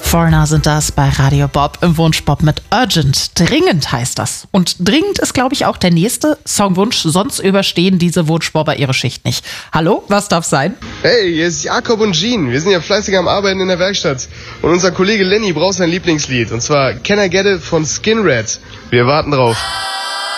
Foreigner sind das bei Radio Bob im Wunschbob mit Urgent. Dringend heißt das. Und dringend ist, glaube ich, auch der nächste Songwunsch. Sonst überstehen diese Wunschbobber ihre Schicht nicht. Hallo, was darf sein? Hey, hier ist Jakob und Jean. Wir sind ja fleißig am Arbeiten in der Werkstatt. Und unser Kollege Lenny braucht sein Lieblingslied. Und zwar Can I Get It von Skin Red. Wir warten drauf.